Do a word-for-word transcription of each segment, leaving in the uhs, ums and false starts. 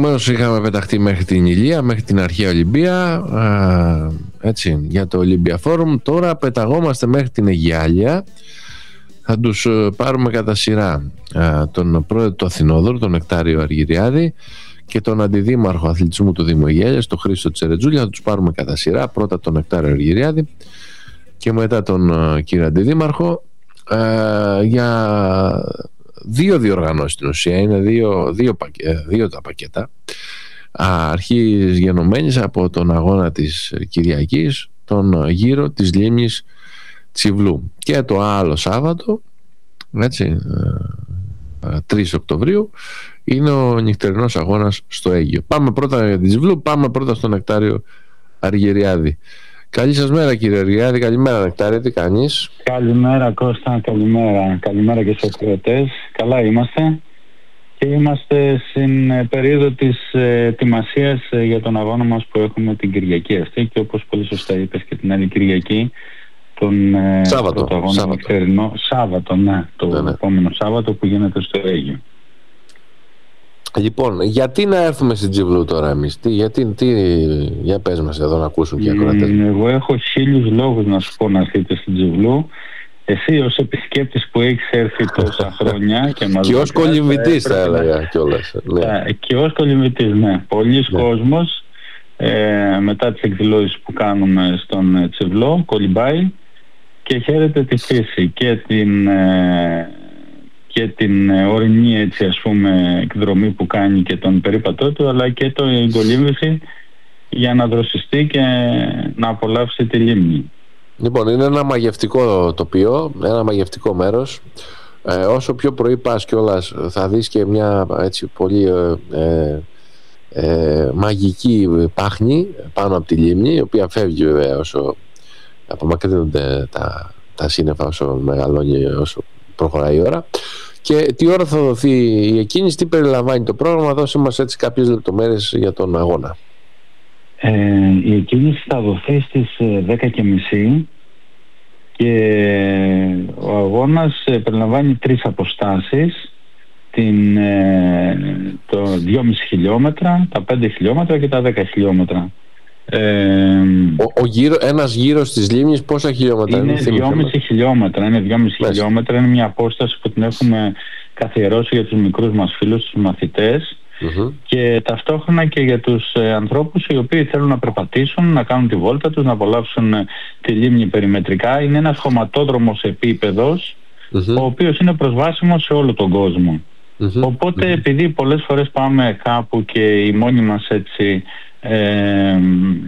προηγουμένως είχαμε πεταχτεί μέχρι την Ηλία, μέχρι την αρχαία Ολυμπία, α, έτσι, για το Olympia Forum. Τώρα πεταγόμαστε μέχρι την Αιγιάλια. Θα τους πάρουμε κατά σειρά α, τον πρόεδρο του Αθηνόδωρου, τον Νεκτάριο Αργυριάδη, και τον αντιδήμαρχο αθλητισμού του Δήμου Αιγιάλιας, τον Χρήστο Τσερετζούλια. Θα τους πάρουμε κατά σειρά. Πρώτα τον Νεκτάριο Αργυριάδη και μετά τον α, κύριο αντιδήμαρχο, α, για δύο διοργανώσεις στην ουσία. Είναι δύο, δύο, δύο τα πακέτα. Αρχής γενομένης από τον αγώνα της Κυριακής, τον γύρο της λίμνης Τσιβλού, και το άλλο Σάββατο, έτσι, τρεις Οκτωβρίου, είναι ο νυχτερινός αγώνας στο Αίγιο. Πάμε πρώτα για την Τσιβλού, πάμε πρώτα στον Νεκτάριο Αργυριάδη. Καλή σας μέρα, κύριε Αργυριάδη. Καλημέρα, Νεκτάριο, τι κάνεις? Καλημέρα, Κώστα, καλημέρα. Καλημέρα και στους ακροατές. Καλά είμαστε και είμαστε στην περίοδο της ετοιμασίας για τον αγώνα μας που έχουμε την Κυριακή αυτή, και όπως πολύ σωστά είπες και την άλλη Κυριακή, τον Σάββατο, αγώνα Σάββατο. νυχτερινό, Σάββατο, ναι, το ναι, ναι. επόμενο Σάββατο που γίνεται στο Αίγιο. Λοιπόν, γιατί να έρθουμε στην Τσιβλού τώρα εμείς? Τι, γιατί, τι, για πες μας εδώ να ακούσουν και οι ακροατές. Mm, εγώ έχω χίλιους λόγους να σου πω να έρθετε στην Τσιβλού. Εσύ ως επισκέπτης που έχεις έρθει τόσα χρόνια και, μας και ως κολυμβητής θα έλεγα να... κιόλας. Ναι. Και ως κολυμβητής, ναι. Πολλοί ναι. κόσμος ε, μετά τις εκδηλώσεις που κάνουμε στον Τσιβλό κολυμπάει και χαίρεται τη φύση και την... Ε, και την ορεινή, έτσι, ας πούμε, εκδρομή που κάνει και τον περίπατό του, αλλά και το κολύμβηση για να δροσιστεί και να απολαύσει τη λίμνη. Λοιπόν, είναι ένα μαγευτικό τοπίο, ένα μαγευτικό μέρος. Ε, όσο πιο πρωί πας κιόλας θα δεις και μια, έτσι, πολύ ε, ε, μαγική πάχνη πάνω από τη λίμνη, η οποία φεύγει βέβαια όσο απομακρύνονται τα, τα σύννεφα, όσο μεγαλώνει, όσο προχωράει η ώρα. Και τι ώρα θα δοθεί η εκκίνηση, τι περιλαμβάνει το πρόγραμμα? Δώσε μας έτσι κάποιες λεπτομέρειες για τον αγώνα. Ε, η εκκίνηση θα δοθεί στις δέκα και μισή και ο αγώνας περιλαμβάνει τρεις αποστάσεις, την, ε, το δυόμισι χιλιόμετρα, τα πέντε χιλιόμετρα και τα δέκα χιλιόμετρα. Ε, ο, ο γύρο, ένας γύρος της λίμνης πόσα χιλιόμετρα είναι? Είναι δυόμισι χιλιόμετρα. Είναι δυόμισι χιλιόμετρα. Είναι μια απόσταση που την έχουμε καθιερώσει για τους μικρούς μας φίλους, τους μαθητές, mm-hmm. και ταυτόχρονα και για τους ε, ανθρώπους οι οποίοι θέλουν να περπατήσουν, να κάνουν τη βόλτα τους, να απολαύσουν ε, τη λίμνη περιμετρικά. Είναι ένας χωματόδρομος επίπεδος, mm-hmm. ο οποίος είναι προσβάσιμος σε όλο τον κόσμο. Mm-hmm. Οπότε mm-hmm. επειδή πολλές φορές πάμε κάπου και η μόνη μας, έτσι, Ε,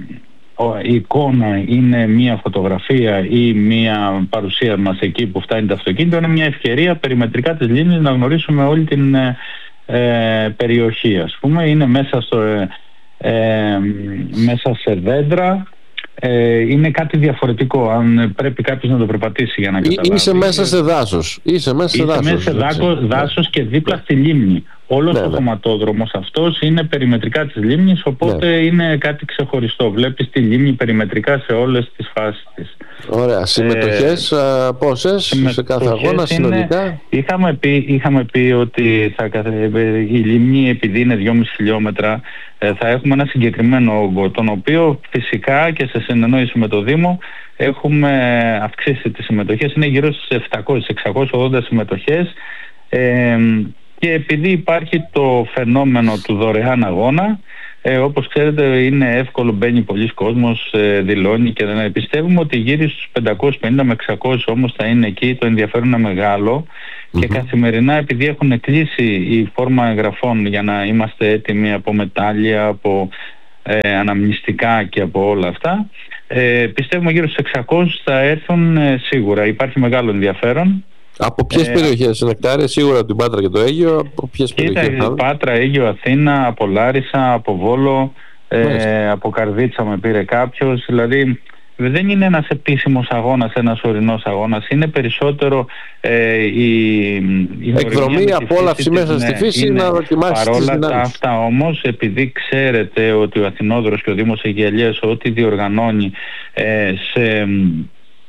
η εικόνα είναι μία φωτογραφία ή μία παρουσία μας εκεί που φτάνει το αυτοκίνητο, είναι μια ευκαιρία περιμετρικά της λίμνης να γνωρίσουμε όλη την ε, περιοχή, ας πούμε. Είναι μέσα, στο, ε, ε, μέσα σε δέντρα. Ε, είναι κάτι διαφορετικό αν πρέπει κάποιος να το περπατήσει για να καταλάβει. Είσαι μέσα σε δάσος. Είσαι μέσα σε δάσος, μέσα σε δάκο, δάσος και δίπλα ναι. στη λίμνη. Όλος ναι, ο ναι. χωματόδρομος αυτός είναι περιμετρικά της λίμνης, οπότε ναι. είναι κάτι ξεχωριστό. Βλέπεις τη λίμνη περιμετρικά σε όλες τις φάσεις της. Ωραία. Συμμετοχές ε, πόσες σε κάθε αγώνα συνολικά? Είχαμε πει, είχαμε πει ότι θα, η λίμνη, επειδή είναι δυόμισι χιλιόμετρα, θα έχουμε ένα συγκεκριμένο όγκο, τον οποίο φυσικά και σε συνεννόηση με το Δήμο έχουμε αυξήσει τις συμμετοχές. Είναι γύρω στις επτακόσιες με εξακόσιες ογδόντα συμμετοχές. Ε, Και επειδή υπάρχει το φαινόμενο του δωρεάν αγώνα, ε, όπως ξέρετε είναι εύκολο, μπαίνει πολλοί κόσμος, ε, δηλώνει και δεν πιστεύουμε ότι γύρει στους πεντακόσιους πενήντα με εξακόσιους όμως θα είναι εκεί, το ενδιαφέρον είναι μεγάλο. Mm-hmm. Και καθημερινά, επειδή έχουν κλείσει η φόρμα εγγραφών για να είμαστε έτοιμοι από μετάλλια, από ε, αναμνηστικά και από όλα αυτά, ε, πιστεύουμε γύρω στους εξακόσιους θα έρθουν ε, σίγουρα. Υπάρχει μεγάλο ενδιαφέρον. Από ποιες ε, περιοχές, Νεκτάρια? Σίγουρα από την Πάτρα και το Αίγιο. Από ποιες περιοχές? Κοίτα, Πάτρα, Αίγιο, Αθήνα, από Λάρισα, από Βόλο, ε, από Καρδίτσα με πήρε κάποιος. Δηλαδή δεν είναι ένας επίσημος αγώνας, ένας ορεινός αγώνας. Είναι περισσότερο ε, η, η εκδρομή, απόλαυση μέσα στη φύση, είναι, να δοκιμάσεις τις δυνάμεις. Παρόλα αυτά όμως, επειδή ξέρετε ότι ο Αθηνόδωρος και ο Δήμος Αιγιαλίας ό,τι διοργανώνει ε, σε...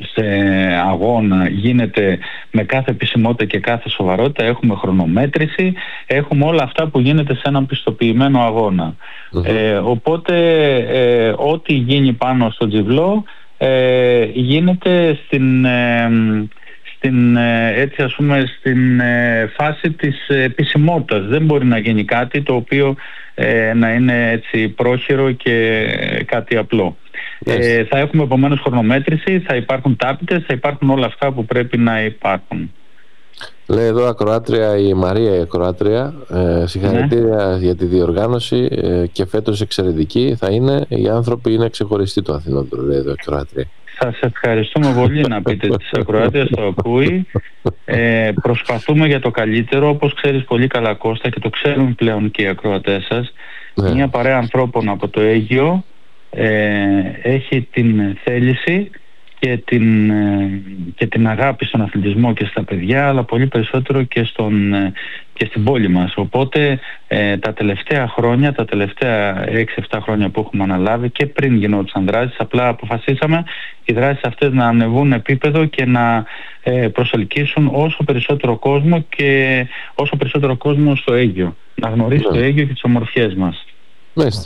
σε αγώνα γίνεται με κάθε επισημότητα και κάθε σοβαρότητα, έχουμε χρονομέτρηση, έχουμε όλα αυτά που γίνεται σε έναν πιστοποιημένο αγώνα. Mm-hmm. Ε, οπότε ε, ό,τι γίνει πάνω στο τζιβλό ε, γίνεται στην, ε, στην, ε, έτσι ας πούμε, στην ε, φάση της επισημότητας. Δεν μπορεί να γίνει κάτι το οποίο ε, να είναι έτσι πρόχειρο και κάτι απλό. Yes. Ε, θα έχουμε επομένως χρονομέτρηση, θα υπάρχουν τάπητες, θα υπάρχουν όλα αυτά που πρέπει να υπάρχουν. Λέει εδώ ακροάτρια η Μαρία, η ακροάτρια, ε, συγχαρητήρια ναι. για τη διοργάνωση ε, και φέτος εξαιρετική θα είναι. Οι άνθρωποι είναι ξεχωριστοί το Αθηνόδωρο, λέει εδώ ακροάτρια. Σας ευχαριστούμε πολύ να πείτε τις ακροάτριες, το ακούει. Ε, προσπαθούμε για το καλύτερο, όπως ξέρεις πολύ καλά Κώστα και το ξέρουν πλέον και οι ακροατές σας. Ναι. Μια παρέα ανθρώπων από το Αίγυο ε, έχει την θέληση και την, ε, και την αγάπη στον αθλητισμό και στα παιδιά, αλλά πολύ περισσότερο και, στον, ε, και στην πόλη μας. Οπότε ε, τα τελευταία χρόνια, τα τελευταία έξι εφτά χρόνια που έχουμε αναλάβει και πριν γινόντουσαν δράσεις, απλά αποφασίσαμε οι δράσεις αυτές να ανεβούν επίπεδο και να ε, προσελκύσουν όσο περισσότερο κόσμο και όσο περισσότερο κόσμο στο Αίγυο. Να γνωρίσει yeah. το Αίγυο και τις ομορφιές μας. Μάλιστα.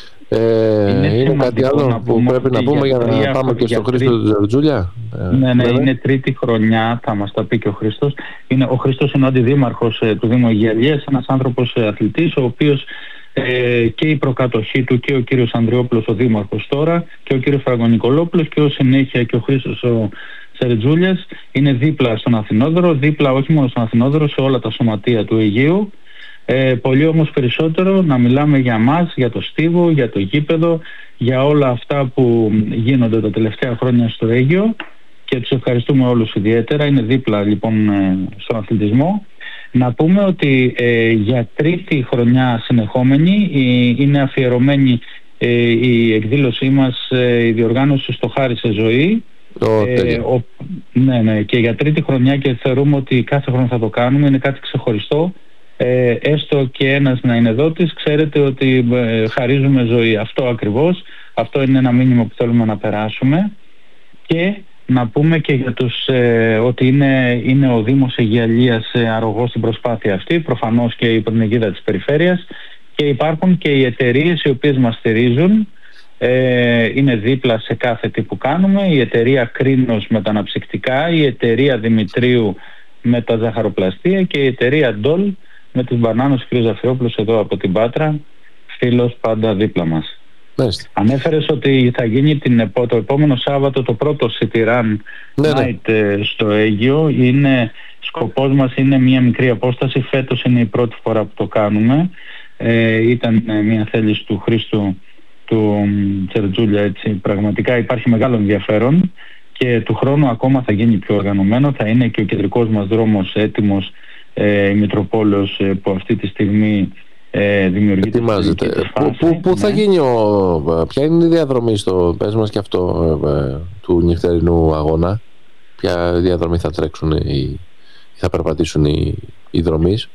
Ε, είναι είναι κάτι άλλο που πρέπει να πούμε για να πάμε και στον Χρήστο του Τζερτζούλια. Ναι, ναι, είναι τρίτη χρονιά, θα μας τα πει και ο Χρήστος. Είναι, ο Χρήστος είναι ο αντιδήμαρχος ε, του Δήμου Αιγιαλίας, ένας άνθρωπος ε, αθλητής, ο οποίος ε, και η προκατοχή του και ο κύριος Ανδριόπουλος, ο δήμαρχος τώρα, και ο κύριος Φραγκονικολόπουλος και ο συνέχεια και ο Χρήστος ο Τζερτζούλιας είναι δίπλα στον Αθηνόδωρο, δίπλα όχι μόνο στον Αθηνόδωρο, σε όλα τα σωματεία του Αιγαίου. Ε, πολύ όμως περισσότερο να μιλάμε για μας, για το στίβο, για το γήπεδο, για όλα αυτά που γίνονται τα τελευταία χρόνια στο Αίγυο και τους ευχαριστούμε όλους ιδιαίτερα. Είναι δίπλα λοιπόν στον αθλητισμό. Να πούμε ότι ε, για τρίτη χρονιά συνεχόμενη ε, είναι αφιερωμένη ε, η εκδήλωσή μας, ε, η διοργάνωση στο Χάρη σε Ζωή. Oh, ε, ο, ναι, ναι, και για τρίτη χρονιά, και θεωρούμε ότι κάθε χρόνο θα το κάνουμε, είναι κάτι ξεχωριστό. Ε, έστω και ένας να είναι δότης, ξέρετε ότι ε, χαρίζουμε ζωή. Αυτό ακριβώς, αυτό είναι ένα μήνυμα που θέλουμε να περάσουμε. Και να πούμε και για τους ε, ότι είναι, είναι ο Δήμος Αιγιαλίας ε, αρρωγός στην προσπάθεια αυτή, προφανώς και υπό την αιγίδα της περιφέρειας, και υπάρχουν και οι εταιρείες οι οποίες μας στηρίζουν, ε, είναι δίπλα σε κάθε τι που κάνουμε. Η εταιρεία Κρίνος με τα αναψυκτικά, η εταιρεία Δημητρίου με τα ζαχαροπλαστεία και η εταιρεία Ντόλ με τις μπανάνες. Ο κ. Ζαφυρόπουλος εδώ από την Πάτρα, φίλος πάντα δίπλα μας. Μάλιστα. Ανέφερες ότι θα γίνει την, το επόμενο Σάββατο το πρώτο City Run ναι, Night ναι. στο Αίγυο. Είναι, σκοπός μας είναι μια μικρή απόσταση. Φέτος είναι η πρώτη φορά που το κάνουμε. Ε, ήταν μια θέληση του Χρήστου του Τζερτζούλια, έτσι. Πραγματικά υπάρχει μεγάλο ενδιαφέρον και του χρόνου ακόμα θα γίνει πιο οργανωμένο. Θα είναι και ο κεντρικός μας δρόμος έτοιμος, ε, η Μητροπόλεως ε, που αυτή τη στιγμή ε, δημιουργείται. Ετοιμάζεται. Πού, πού, πού ναι. θα γίνει ο, ποια είναι η διαδρομή στο, πες μας και αυτό, ε, του νυχτερινού αγώνα? Ποια διαδρομή θα τρέξουν ή θα περπατήσουν οι, οι δρομείς?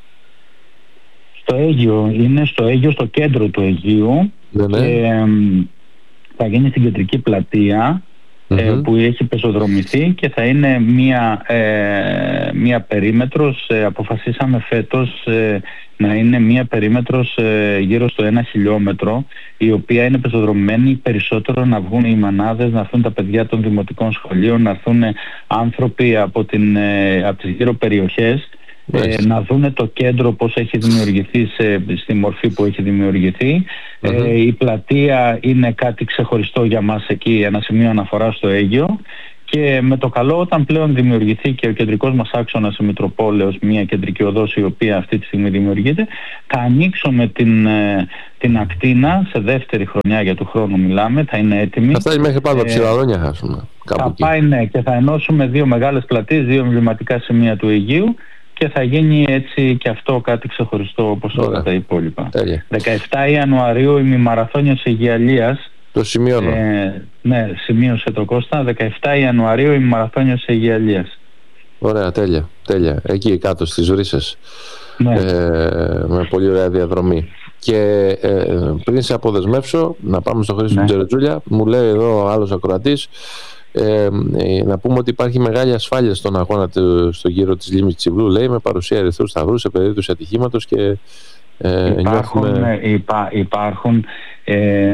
Στο Αίγυο, είναι στο Αίγυο, στο κέντρο του Αιγείου. Ναι, ναι. Και, ε, θα γίνει στην κεντρική πλατεία, mm-hmm. ε, που έχει πεζοδρομηθεί και θα είναι μία, ε, μία περίμετρος, ε, αποφασίσαμε φέτος ε, να είναι μία περίμετρος ε, γύρω στο ένα χιλιόμετρο, η οποία είναι πεζοδρομημένη, περισσότερο να βγουν οι μανάδες, να έρθουν τα παιδιά των δημοτικών σχολείων, να έρθουν άνθρωποι από, την, ε, από τις γύρω περιοχές, Ε, να δούνε το κέντρο πώς έχει δημιουργηθεί σε, στη μορφή που έχει δημιουργηθεί. Mm-hmm. Ε, η πλατεία είναι κάτι ξεχωριστό για μας εκεί, ένα σημείο αναφορά στο Αίγυο, και με το καλό όταν πλέον δημιουργηθεί και ο κεντρικός μας άξονας η Μητροπόλεως, μια κεντρική οδός η οποία αυτή τη στιγμή δημιουργείται, θα ανοίξουμε την, την ακτίνα σε δεύτερη χρονιά, για του χρόνου μιλάμε, θα είναι έτοιμη. Θα φτάσει μέχρι πάνω από Ψηλαδόνια, χάσουμε. Θα πάει, ναι, και θα ενώσουμε δύο μεγάλες πλατείες, δύο εμβληματικά σημεία του Αιγείου, και θα γίνει έτσι και αυτό κάτι ξεχωριστό όπως όλα τα υπόλοιπα. Τέλεια. δεκαεφτά Ιανουαρίου η ημιμαραθώνιος Αιγιαλίας. Το σημειώνω. Ε, ναι, σημείωσε το Κώστα. δεκαεφτά Ιανουαρίου η ημιμαραθώνιος Αιγιαλίας. Ωραία, τέλεια, τέλεια. Εκεί κάτω στις Βρύσσες. Ναι. Ε, με πολύ ωραία διαδρομή. Και ε, πριν σε αποδεσμεύσω, να πάμε στο Χρήστο, ναι, Τζερτζούλια, μου λέει εδώ ο άλλος ακροατής, Ε, ε, να πούμε ότι υπάρχει μεγάλη ασφάλεια στον αγώνα στο γύρο της λίμνης Τσιβλού, λέει, με παρουσία ερυθρούς σταυρούς σε περίπτωση ατυχήματος και ε, υπάρχουν, νιώθουμε... υπά, υπάρχουν ε,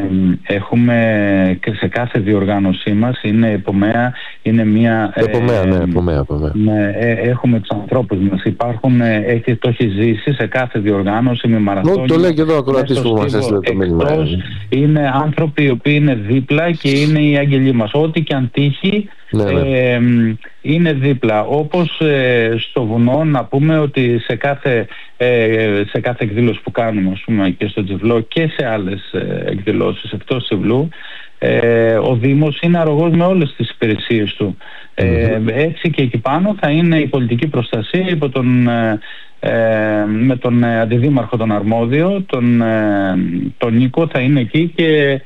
έχουμε και σε κάθε διοργάνωσή μας είναι επομέα, είναι μια επομέα, ε, ναι, επομέα, επομέα. Ναι, ε, έχουμε τους ανθρώπους μας, υπάρχουν, ε, έχει, το έχει ζήσει σε κάθε διοργάνωση με μαραθώνιο. Το λέει και εδώ ο ακροατής που μας έστειλε το μήνυμα. Είναι άνθρωποι οι οποίοι είναι δίπλα και είναι οι άγγελοι μας, ό,τι και αν τύχει. Ναι, ναι. Ε, είναι δίπλα, όπως ε, στο βουνό, να πούμε ότι σε κάθε, ε, σε κάθε εκδήλωση που κάνουμε, ας πούμε, και στο Τσιβλό και σε άλλες ε, εκδηλώσεις εκτός Τσιβλού, ε, ο Δήμος είναι αρρωγός με όλες τις υπηρεσίες του. Ε, mm-hmm. Έτσι και εκεί πάνω θα είναι η πολιτική προστασία υπό τον, ε, με τον αντιδήμαρχο τον αρμόδιο, τον, ε, τον Νίκο, θα είναι εκεί και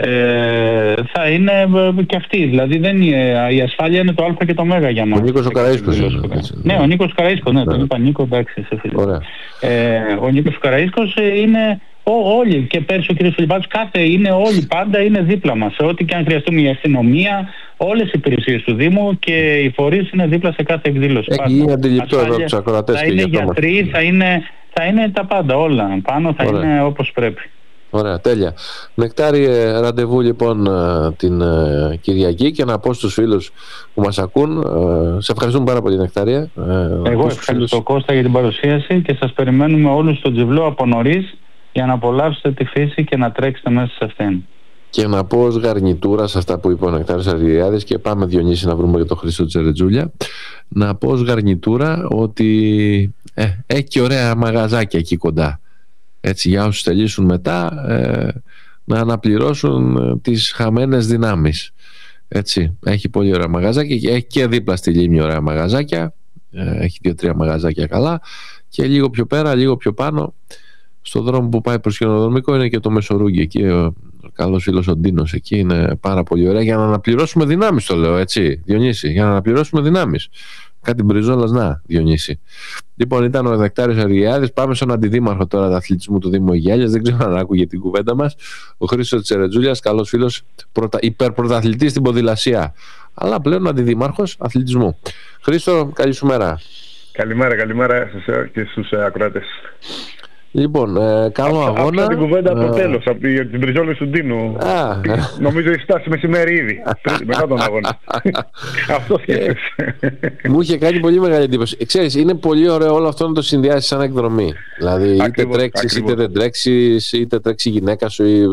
Ε, θα είναι και αυτή. Δηλαδή δεν είναι, η ασφάλεια είναι το Α και το Μέγα για μας. Ο Νίκος ο Καραΐσκος. Ναι, ο Νίκος Καραΐσκος, ναι, τον είπα Νίκο, εντάξει, σε φίλε. Ε, ο Νίκος Καραΐσκος είναι ό, όλοι, και πέρσι ο κ. Φιλιππάτος, κάθε είναι όλοι, πάντα είναι δίπλα μας. Σε ό,τι και αν χρειαστούμε, η αστυνομία, όλες οι υπηρεσίες του Δήμου και οι φορείς είναι δίπλα σε κάθε εκδήλωση. Έχει γίνει αντιληπτό εδώ τους ακροατές. Θα είναι γιατροί, θα είναι, θα είναι τα πάντα όλα. Πάνω θα Ωραία. είναι όπως πρέπει. Ωραία, τέλεια. Νεκτάρι, ραντεβού λοιπόν την Κυριακή, και να πω στους φίλους που μας ακούν, σε ευχαριστούμε πάρα πολύ, Νεκτάρια. Εγώ ευχαριστώ φίλους... Κώστα για την παρουσίαση, και σας περιμένουμε όλους στο Τσιβλό από νωρίς για να απολαύσετε τη φύση και να τρέξετε μέσα σε αυτήν. Και να πω ως γαρνιτούρα σε αυτά που είπε ο Νεκτάριος Αργυριάδης, και πάμε Διονύση να βρούμε και τον Χρήστο Τζερετζούλια, να πω ως γαρνιτούρα ότι ε, έχει και ωραία μαγαζάκια εκεί κοντά. Έτσι, για όσους θελήσουν μετά ε, να αναπληρώσουν ε, τις χαμένες δυνάμεις. Έτσι, έχει πολύ ωραία μαγαζάκια, έχει και δίπλα στη λίμνη ωραία μαγαζάκια, ε, έχει δύο-τρία μαγαζάκια καλά, και λίγο πιο πέρα, λίγο πιο πάνω, στο δρόμο που πάει προς Χιονοδρομικό, είναι και το Μεσορούγγι. Εκεί ο, ο καλός φίλος ο Ντίνος, εκεί είναι πάρα πολύ ωραία, για να αναπληρώσουμε δυνάμεις, το λέω, έτσι, Διονύση, για να αναπληρώσουμε δυνάμεις. Κάτι μπριζόλας, να, Διονύση. Λοιπόν, ήταν ο Νεκτάριος Αργυριάδης. Πάμε στον αντιδήμαρχο τώρα του αθλητισμού του Δήμου Αιγιάλιας. Δεν ξέρω αν άκουγε την κουβέντα μας. Ο Χρήστος Τζερετζούλιας, καλός φίλος, πρωτα... υπερπρωταθλητής στην ποδηλασία, αλλά πλέον αντιδήμαρχος αθλητισμού. Χρήστο, καλή σου μέρα. Καλημέρα, καλημέρα σας και στους ακροατές. Λοιπόν, ε, κάνω αγώνα. Άκουσα την κουβέντα από το τέλος, από την μπριζόλη του Ντίνου. Α. Νομίζω έχει φτάσει μεσημέρι ήδη, μετά τον αγώνα. Αυτό σκέφτεσαι. Μου είχε κάνει πολύ μεγάλη εντύπωση. Ξέρεις, είναι πολύ ωραίο όλο αυτό να το συνδυάσεις σαν εκδρομή. Δηλαδή, είτε τρέξεις, είτε δεν τρέξεις, είτε τρέξει η γυναίκα σου ή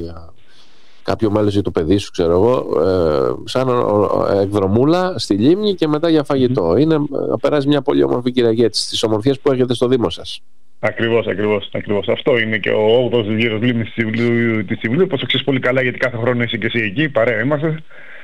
κάποιο μέλος ή το παιδί σου, ξέρω εγώ, ε, σαν εκδρομούλα στη λίμνη και μετά για φαγητό. Mm. Είναι να περάσει μια πολύ όμορφη Κυριακή, στις ομορφιές που έχετε στο Δήμο σας. Ακριβώς, ακριβώς, ακριβώς. Αυτό είναι και ο όγδοος γύρος λίμνης της Τσιβλού, όπως το ξέρεις πολύ καλά, γιατί κάθε χρόνο είσαι και εσύ εκεί, παρέα είμαστε.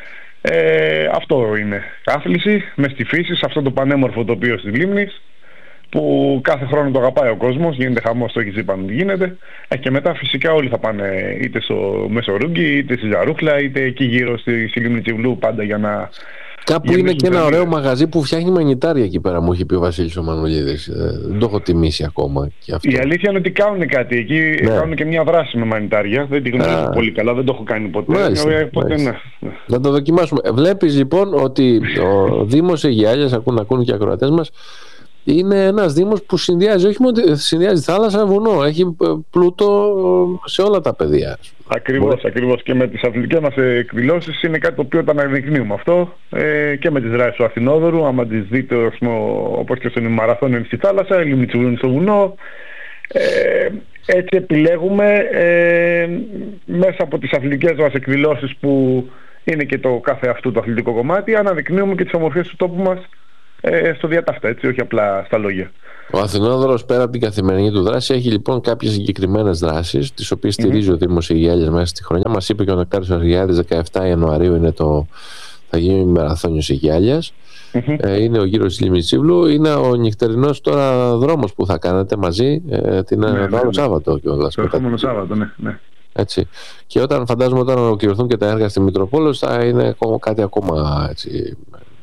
Ε, αυτό είναι. Άθληση, μες στη φύση, σε αυτό το πανέμορφο τοπίο της λίμνης, που κάθε χρόνο το αγαπάει ο κόσμος, γίνεται χαμός, το έχεις είπαν ότι γίνεται. Ε, και μετά φυσικά όλοι θα πάνε είτε στο Μεσορούγγι, είτε στη Ζαρούχλα, είτε εκεί γύρω στη, στη λίμνη Τσιβλού, πάντα για να... Κάπου είναι και ένα ωραίο μαγαζί που φτιάχνει μανιτάρια εκεί πέρα, μου είχε πει ο Βασίλης ο Μανουλίδης. Δεν το έχω τιμήσει ακόμα. Και αυτό. Η αλήθεια είναι ότι κάνουν κάτι εκεί, ναι. Κάνουν και μια δράση με μανιτάρια. Δεν τη γνωρίζω πολύ καλά, δεν το έχω κάνει ποτέ. Μάλιστα, ε, ποτέ ναι. Να το δοκιμάσουμε. Βλέπεις λοιπόν ότι ο Δήμος Αιγιάλιας, ακούν, ακούν και οι ακροατές μας, είναι ένας Δήμος που συνδυάζει, όχι μόνο συνδυάζει θάλασσα, βουνό, έχει πλούτο σε όλα τα πεδία. Ακριβώς, Μπορεί. ακριβώς. Και με τις αθλητικές μας εκδηλώσεις είναι κάτι το οποίο το αναδεικνύουμε αυτό, ε, και με τις δράσεις του Αθηνόδωρου, άμα τις δείτε, όπως και στον μαραθώνιο είναι στη θάλασσα, η λίμνη Τσιβλού είναι στο βουνό. Ε, έτσι επιλέγουμε ε, μέσα από τις αθλητικές μας εκδηλώσεις, που είναι και το κάθε αυτού το αθλητικό κομμάτι, αναδεικνύουμε και τις ομορφιές του τόπου μας ε, στο διατάφτα, έτσι, όχι απλά στα λόγια. Ο Αθηνόδωρος, πέρα από την καθημερινή του δράση, έχει λοιπόν κάποιες συγκεκριμένες δράσεις, τις οποίες στηρίζει mm-hmm. ο Δήμος Αιγιάλιας μέσα στη χρονιά. Μας είπε και ο Νεκτάριος Αργυριάδης, δεκαεφτά Ιανουαρίου είναι το, θα γίνει η μαραθώνιος Αιγιάλιας. Mm-hmm. Ε, είναι ο γύρος της λίμνης Τσιβλού. Είναι ο νυχτερινός τώρα δρόμος που θα κάνετε μαζί ε, την, ναι, το άλλο ναι, Σάββατο κιόλας. Το επόμενο Σάββατο, ναι, ναι. Έτσι. Και όταν φαντάζομαι όταν ολοκληρωθούν και τα έργα στη Μητροπόλεως, θα είναι ακόμα, κάτι ακόμα έτσι,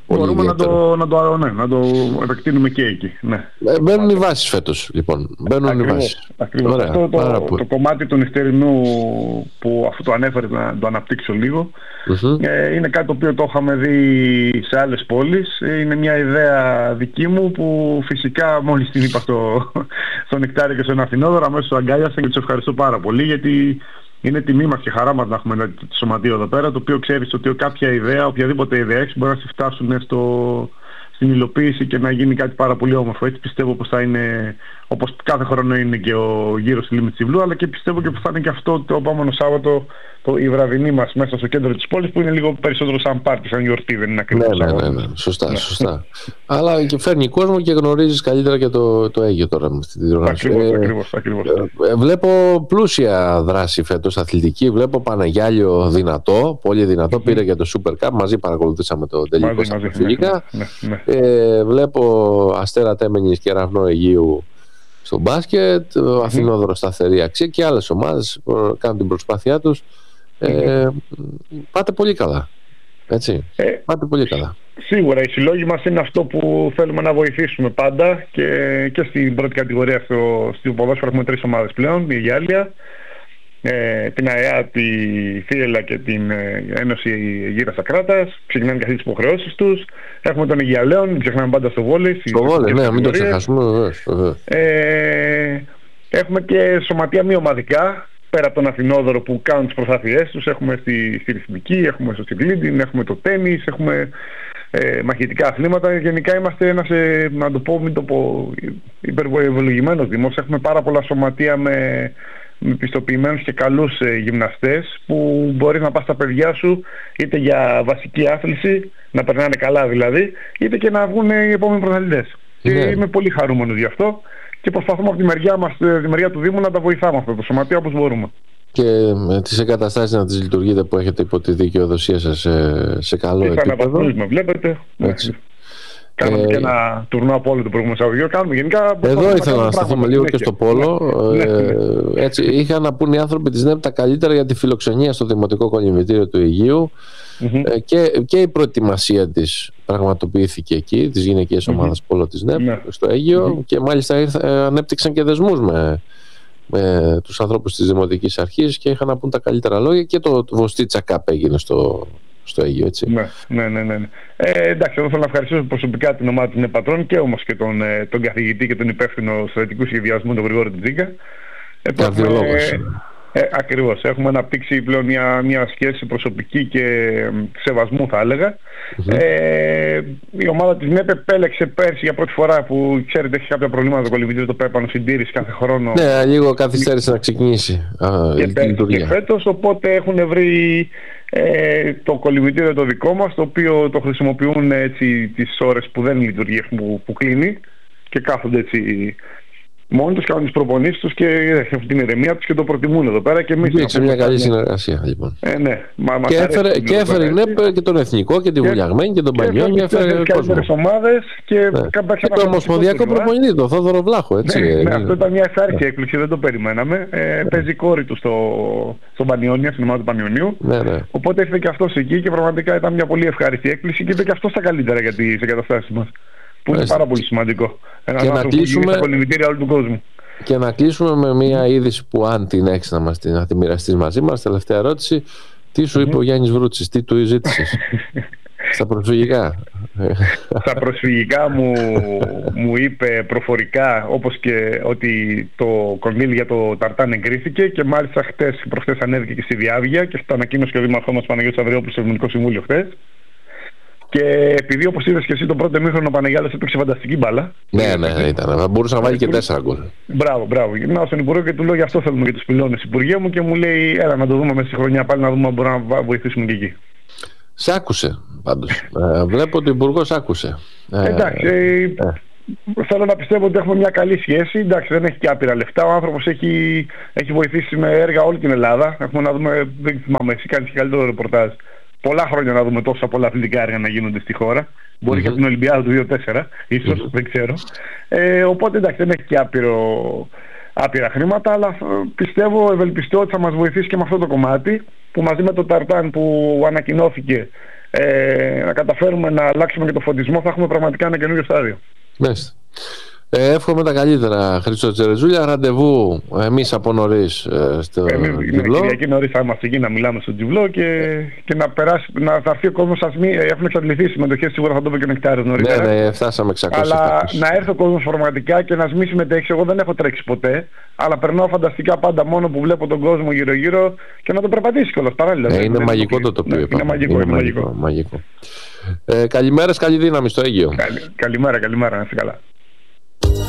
Μπορούμε να το, να, το, ναι, να το επεκτείνουμε και εκεί. Ναι. Ε, μπαίνουν οι βάσεις φέτος, λοιπόν. Μπαίνουν ακριβώς, οι βάσεις. Ακριβώς. Ωραία, αυτό το, το, το κομμάτι του νυχτερινού που αφού το ανέφερε να το αναπτύξω λίγο, mm-hmm. ε, είναι κάτι το οποίο το είχαμε δει σε άλλες πόλεις. Είναι μια ιδέα δική μου που φυσικά μόλις την είπα στο, στο Νεκτάριο και στον Αθηνόδωρο, αμέσως το αγκάλιασα και τους ευχαριστώ πάρα πολύ, γιατί είναι τιμή μας και χαρά μας να έχουμε το σωματείο εδώ πέρα, το οποίο ξέρεις ότι κάποια ιδέα, οποιαδήποτε ιδέα έχει, μπορεί να σε φτάσουν στο, στην υλοποίηση και να γίνει κάτι πάρα πολύ όμορφο. Έτσι πιστεύω πως θα είναι, όπως κάθε χρόνο είναι και ο γύρος στη Λίμνη Τσιβλού, αλλά και πιστεύω και πως θα είναι και αυτό το επόμενο Σάββατο, το, η βραδινή μας μέσα στο κέντρο της πόλης, που είναι λίγο περισσότερο σαν πάρτι, σαν γιορτή, δεν είναι ακριβώς. Ναι, ναι, ναι, ναι. Σωστά, ναι. σωστά. Αλλά και φέρνει κόσμο και γνωρίζεις καλύτερα και το, το Αίγιο τώρα με αυτή τη διοργάνωση. Ακριβώς, ε, ακριβώς, ακριβώς. Ε, βλέπω πλούσια δράση φέτος αθλητική, βλέπω Παναγιάλιο δυνατό, πολύ δυνατό, mm-hmm. πήρε για το Super Cup, μαζί παρακολουθήσαμε το τελικό στα φιλικά. Ναι, ναι, ναι. ε, βλέπω Αστέρα Τέμενης και Ραυνό Αιγείου στο μπάσκετ, mm-hmm. Αθηνόδωρο Σταθερή Αξία και άλλες ομάδες που κάνουν την προσπάθειά τους. Ε, πάτε πολύ καλά, έτσι, ε, πάτε πολύ καλά. Σίγουρα οι συλλόγοι μας είναι αυτό που θέλουμε να βοηθήσουμε πάντα και, και στην πρώτη κατηγορία στο, στο ποδόσφαιρο έχουμε τρεις ομάδες πλέον, η Γυάλια, ε, την ΑΕΑ, τη Θύελλα και την ε, Ένωση Γύρας Ακράτας. Ξεκινάνε και αυτές τις υποχρεώσεις τους. Έχουμε τον Αιγιαλέον, μην ξεχνάμε πάντα στο βόλεϊ. Στο βόλεϊ, ναι, μην το ξεχάσουμε. Ε, έχουμε και σωματεία μη ομαδικά, πέρα από τον Αθηνόδωρο που κάνουν τις προσπάθειές τους. Έχουμε στη, στη ρυθμική, έχουμε στο τσικλίντιν, έχουμε το τένις, έχουμε ε, μαχητικά αθλήματα. Γενικά είμαστε ένας, ε, να το πω, μην το πω, υπερβολογημένος δήμος. Έχουμε πάρα πολλά σωματεία με, με πιστοποιημένους και καλούς ε, γυμναστές, που μπορείς να πας στα παιδιά σου είτε για βασική άθληση, να περνάνε καλά δηλαδή, είτε και να βγουν οι επόμενοι πρωταθλητές. Yeah. Και είμαι πολύ χαρούμενος γι' αυτό. Και προσπαθούμε από τη μεριά μας, τη μεριά του Δήμου, να τα βοηθάμε αυτό το σωματείο όπως μπορούμε. Και με τις εγκαταστάσεις να τις λειτουργείτε που έχετε υπό τη δικαιοδοσία σας σε, σε καλό επίπεδο. Και αναβαθμίζουμε, βλέπετε. Έτσι. Κάναμε ε... και ένα τουρνό από όλο το προηγούμενο Σαββατοκύριακο. Κάνουμε γενικά. Εδώ ήθελα να σταθούμε λίγο και στο πόλο. Ναι. ε, έτσι, είχαν να πούν οι άνθρωποι της ΝΕΠ τα καλύτερα για τη φιλοξενία στο Δημοτικό Κολυμβητήριο του Αιγείου. Mm-hmm. Ε, και, και η προετοιμασία της πραγματοποιήθηκε εκεί, της γυναικείας mm-hmm. ομάδας πόλο της ΝΕΠ, mm-hmm. στο Αίγιο, mm-hmm. και μάλιστα ήρθα, ε, ανέπτυξαν και δεσμούς με, με τους ανθρώπους της Δημοτικής Αρχής και είχαν να πούν τα καλύτερα λόγια, και το, το Βοστίτσα Cup έγινε στο, στο Αίγιο, έτσι. Ναι, ναι, ναι, ναι. Ε, εντάξει, εγώ θέλω να ευχαριστήσω προσωπικά την ομάδα της ΝΕΠ Πατρών και όμως και τον, τον καθηγητή και τον υπεύθυνο στρατηγικού σχεδιασμού, τον Γρηγόρη Τζίγκα. Καρδιολόγος. Ε, ακριβώς. Έχουμε αναπτύξει πλέον μια, μια σχέση προσωπική και σεβασμού, θα έλεγα. Mm-hmm. Ε, η ομάδα της ΝΕΠ επέλεξε πέρσι για πρώτη φορά, που ξέρετε έχει κάποια προβλήματα το κολυμβητήριο, το πέπανο συντήρηση κάθε χρόνο. Ναι, λίγο καθυστέρησε να ξεκινήσει α, και, η λειτουργία. Και φέτος, οπότε έχουν βρει ε, το κολυμβητήριο το δικό μας, το οποίο το χρησιμοποιούν έτσι τις ώρες που δεν λειτουργεί, που, που κλείνει, και κάθονται έτσι μόνοι τους, κάνουν τις προπονήσεις τους και έχουν την ηρεμία τους και το προτιμούν εδώ πέρα. Και εμείς υπήρξε μια καλή συνεργασία, λοιπόν. Ε, ναι. Μα, και έφερε, και έφερε η ΝΕΠ και τον Εθνικό και τη Βουλιαγμένη και τον Πανιόνι. Και έφερε καλύτερες ομάδες και, ναι. και το Ομοσπονδιακό προπονητή, τον Θόδωρο Βλάχο. Έτσι, ναι, ναι, αυτό ήταν μια ευχάριστη έκπληξη, δεν το περιμέναμε. Ε, ναι. Παίζει η κόρη του στο, στο Πανιόνιο, στην ομάδα του Πανιονίου. Ναι, ναι. Οπότε ήρθε και αυτός εκεί και πραγματικά ήταν μια πολύ ευχάριστη έκπληξη και είπε και αυτός τα καλύτερα για τις εγκαταστάσεις μας. Που είναι πάρα πολύ σημαντικό. Ένας άνθρωπος που γίνει στα κολυμβητήρια όλου του κόσμου. Και να κλείσουμε με μια είδηση που, αν την έχεις να, μας, να τη μοιραστείς μαζί μας, τελευταία ερώτηση. Τι σου είπε mm-hmm. ο Γιάννης Βρούτσης, τι του ζήτησες στα προσφυγικά? Στα προσφυγικά μου, μου είπε προφορικά, όπως και ότι το κονδύλι για το ταρτάν εγκρίθηκε, και μάλιστα χτες, προχτές ανέβηκε και στη Διάβγεια και το ανακοίνωσε και ο Δήμαρχός μας Παναγιώτης Αβριόπουλος στο Εθνικό Συμβούλιο χτες. Και επειδή, όπως είδες και εσύ, τον πρώτο ημίχρονο ο Παναγιάλος έπαιξε φανταστική μπάλα. Ναι, ναι, ήταν. Μπορούσε να βάλει και τέσσερα γκολ. Μπράβο, μπράβο. Γυρνάω στον Υπουργό και του λέω: γι' αυτό θέλουμε και τους πυλώνες, Υπουργέ μου, και μου λέει: έλα να το δούμε μέσα στη χρονιά πάλι, να δούμε αν μπορούμε να βοηθήσουμε και εκεί. Σ' άκουσε πάντως. ε, βλέπω ότι ο Υπουργός άκουσε. Ε, Εντάξει. Ε, ε. Θέλω να πιστεύω ότι έχουμε μια καλή σχέση. Εντάξει, δεν έχει και άπειρα λεφτά. Ο άνθρωπος έχει, έχει βοηθήσει με έργα όλη την Ελλάδα. Έχουμε να δούμε, δεν θυμάμαι, εσύ κάνεις καλύτερο ρεπορτάζ. Πολλά χρόνια να δούμε τόσα πολλά αθλητικά έργα να γίνονται στη χώρα. Μπορεί mm-hmm. και από την Ολυμπιάδα του δύο τέσσερα, ίσως, mm-hmm. δεν ξέρω. Ε, οπότε εντάξει, δεν έχει και άπειρο, άπειρα χρήματα, αλλά πιστεύω, ευελπιστώ ότι θα μας βοηθήσει και με αυτό το κομμάτι, που μαζί με το ταρτάν που ανακοινώθηκε ε, να καταφέρουμε να αλλάξουμε και το φωτισμό, θα έχουμε πραγματικά ένα καινούριο στάδιο. Μάλιστα. Ε, εύχομαι τα καλύτερα, Χρήστο Τζερεζούλια. Ραντεβού εμείς από νωρίς ε, στο Τζιβλό. Κυριακή νωρίς θα είμαστε εκεί να μιλάμε στο Τζιβλό και, και να περάσει, να θα έρθει ο κόσμος. Ας μην έχουν εξαντληθεί οι συμμετοχές, σίγουρα θα το είπε και ο Νεκτάριος νωρίτερα. Ναι, ναι, φτάσαμε εξακόσιες. Αλλά να έρθει ο κόσμος πραγματικά και να μην συμμετέχει. Εγώ δεν έχω τρέξει ποτέ, αλλά περνάω φανταστικά πάντα μόνο που βλέπω τον κόσμο γύρω-γύρω και να τον περπατήσει κιόλας παράλληλα. Ε, είναι μαγικό το τοπίο. Ναι, είναι μαγικό, είναι, είναι μαγικό. μαγικό. μαγικό. Ε, καλημέρα, καλή δύναμη στο Αίγυο. Καλη, καλημέρα, καλημέρα, να είστε καλά.